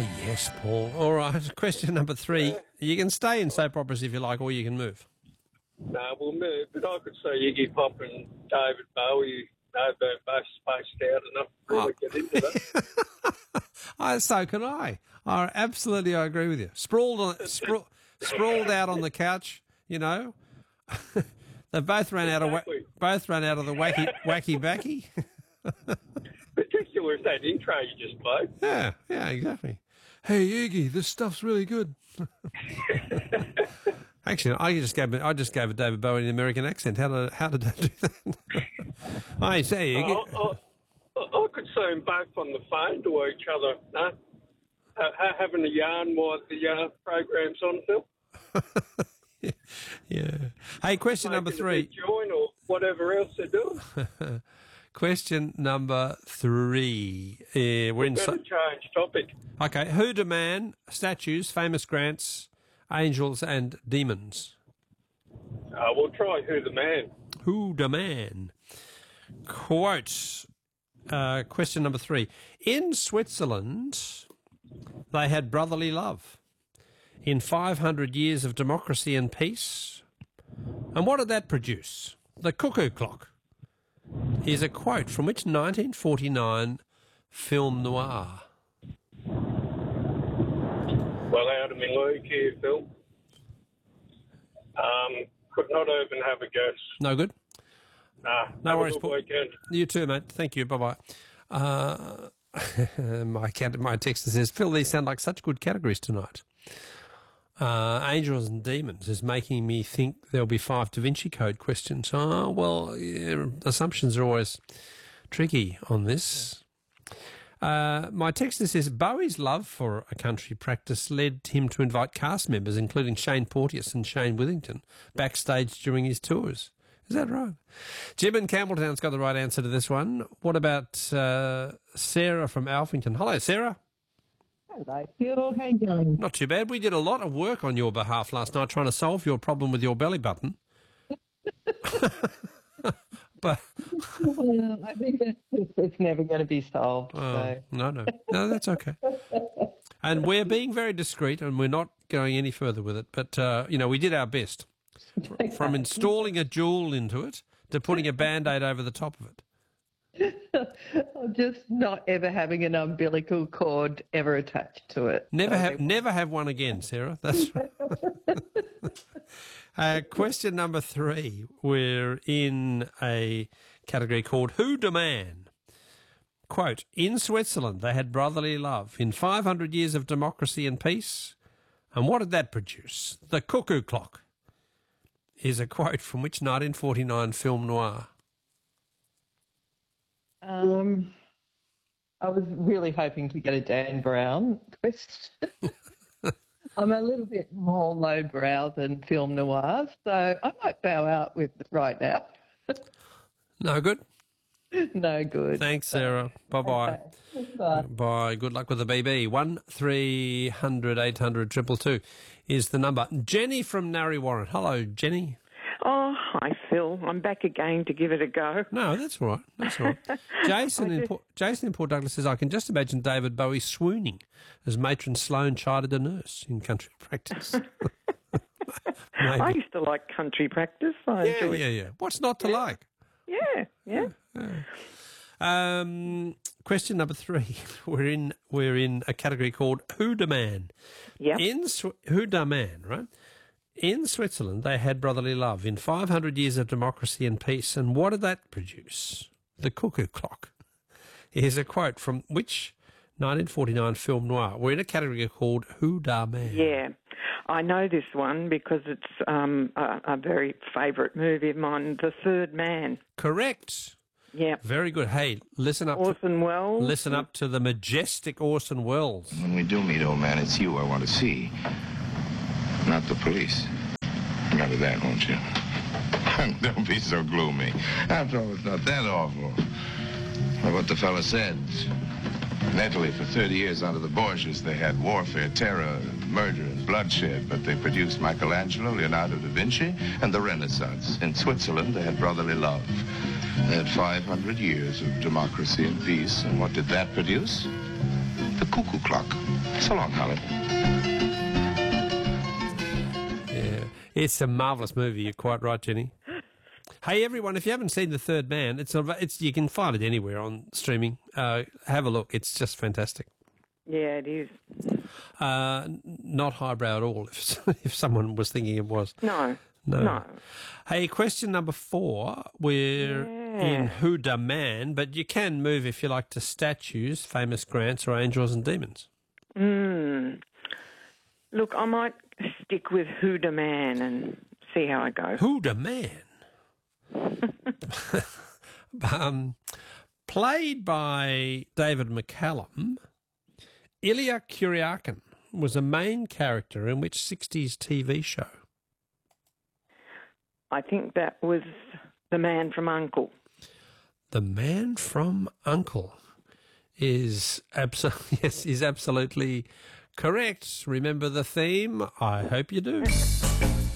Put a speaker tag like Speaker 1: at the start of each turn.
Speaker 1: yes, Paul. All right, question number 3. You can stay in soap operas if you like, or you can move.
Speaker 2: No, we'll move. But I could see Iggy Pop and David Bowie, they're both spaced out enough before we get into that.
Speaker 1: So can I. Absolutely, I agree with you. Sprawled out on the couch, you know. They both ran out of the wacky backy.
Speaker 2: Particularly with that intro you just played.
Speaker 1: Yeah, exactly. Hey Iggy, this stuff's really good. Actually, I just gave a David Bowie an American accent. How did I do that? I say Iggy.
Speaker 2: I could see them both on the phone to each other, no? Having a yarn while the program's on, Phil.
Speaker 1: Yeah. Hey, question number 3.
Speaker 2: Join or whatever else they're doing.
Speaker 1: Question number 3. We're in.
Speaker 2: Better change topic.
Speaker 1: Okay. Who do man? Statues, famous grants, angels, and demons.
Speaker 2: We'll try Who the Man.
Speaker 1: Who the man? Quote. Question number 3. In Switzerland, they had brotherly love. In 500 years of democracy and peace. And what did that produce? The cuckoo clock is a quote from which 1949 film noir?
Speaker 2: Well, out of my league here, Phil. Could not even have a guess.
Speaker 1: No good? No worries, Paul.
Speaker 2: Weekend.
Speaker 1: You too, mate. Thank you. Bye-bye. My texter says, Phil, these sound like such good categories tonight. Angels and demons is making me think there'll be 5 Da Vinci Code questions. Assumptions are always tricky on this. My texter says Bowie's love for a country practice led him to invite cast members, including Shane Porteous and Shane Withington, backstage during his tours. Is that right? Jim in Campbelltown's got the right answer to this one. What about Sarah from Alphington? Hello, Sarah.
Speaker 3: Hello, Phil. How you going?
Speaker 1: Not too bad. We did a lot of work on your behalf last night trying to solve your problem with your belly button. But
Speaker 3: well, I think it's never going to be solved. So.
Speaker 1: No, that's okay. And we're being very discreet, and we're not going any further with it. But we did our best, from installing a jewel into it to putting a Band-Aid over the top of it.
Speaker 3: I'm just not ever having an umbilical cord ever attached to it.
Speaker 1: Never have one again, Sarah. That's right. Question number 3. We're in a category called Who Da Man? Quote, in Switzerland they had brotherly love in 500 years of democracy and peace. And what did that produce? The cuckoo clock is a quote from which 1949 film noir?
Speaker 3: I was really hoping to get a Dan Brown question. I'm a little bit more lowbrow than film noir, so I might bow out with it right now.
Speaker 1: No good?
Speaker 3: No good.
Speaker 1: Thanks, Sarah. Bye-bye.
Speaker 3: Okay. Bye.
Speaker 1: Bye. Good luck with the BB. 1300 800 222 is the number. Jenny from Narre Warren. Hello, Jenny.
Speaker 4: Oh, hi, Phil. I'm back again to give it a go.
Speaker 1: No, that's all right. That's all right. Jason in Port Douglas says, I can just imagine David Bowie swooning as Matron Sloane chided a nurse in country practice.
Speaker 4: I used to like country practice.
Speaker 1: Yeah. What's not to like?
Speaker 4: Yeah.
Speaker 1: Question number 3. We're in a category called Who Da Man?
Speaker 4: Yeah.
Speaker 1: Who Da Man, right? In Switzerland, they had brotherly love in 500 years of democracy and peace. And what did that produce? The cuckoo clock. Here's a quote from which 1949 film noir? We're in a category called Who Da Man?
Speaker 4: Yeah. I know this one because it's a very favourite movie of mine, The Third Man.
Speaker 1: Correct.
Speaker 4: Yeah.
Speaker 1: Very good. Hey, listen up.
Speaker 4: Orson Welles.
Speaker 1: Listen up to the majestic Orson Welles.
Speaker 5: When we do meet, old man, it's you I want to see. Not the police. Remember that, won't you? Don't be so gloomy. After all, it's not that awful. Like what the fella said. In Italy, for 30 years under the Borgias, they had warfare, terror, murder, and bloodshed, but they produced Michelangelo, Leonardo da Vinci, and the Renaissance. In Switzerland, they had brotherly love. They had 500 years of democracy and peace, and what did that produce? The cuckoo clock. So long, Holly.
Speaker 1: Yeah, it's a marvellous movie. You're quite right, Jenny. Hey, everyone, if you haven't seen The Third Man, it's you can find it anywhere on streaming. Have a look. It's just fantastic.
Speaker 4: Yeah, it is.
Speaker 1: Not highbrow at all, if someone was thinking it was.
Speaker 4: No.
Speaker 1: Hey, question number 4. We're in Who Da Man, but you can move, if you like, to statues, famous grants, or angels and demons.
Speaker 4: Look, I might stick with Who Da Man and see how I go.
Speaker 1: Who Da Man? Played by David McCallum, Ilya Kuryakin was a main character in which 60s TV show?
Speaker 4: I think that was The Man from U.N.C.L.E.
Speaker 1: The Man from U.N.C.L.E. is absolutely correct. Remember the theme? I hope you do.